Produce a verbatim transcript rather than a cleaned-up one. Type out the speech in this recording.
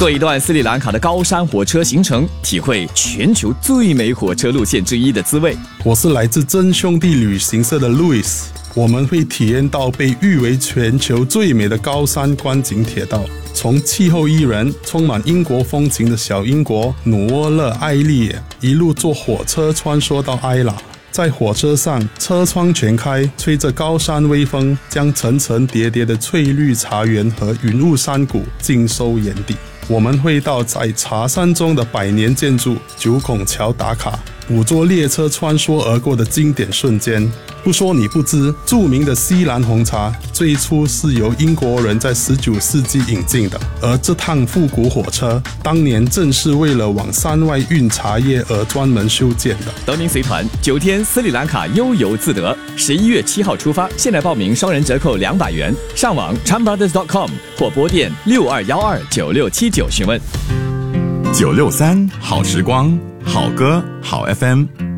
做一段斯里兰卡的高山火车行程，体会全球最美火车路线之一的滋味。 我是来自真兄弟旅行社的 Louis， 我们会体验到被誉为全球最美的高山观景铁道，从气候宜人、充满英国风情的小英国努沃勒艾利耶，一路坐火车穿梭到埃拉。在火车上，车窗全开，吹着高山微风，将层层叠叠的翠绿茶园和云雾山谷尽收眼底。我们会到在茶山中的百年建筑九孔桥打卡，捕捉列车穿梭而过的经典瞬间。不说你不知，著名的西兰红茶最初是由英国人在十九世纪引进的，而这趟复古火车当年正是为了往山外运茶叶而专门修建的。 德明随团九天斯里兰卡悠游自得，十一月七号出发，现在报名双人折扣两百元，上网 chan brothers dot com 或拨电六二幺二九六七九询问。 九六三好时光，好歌好 F M。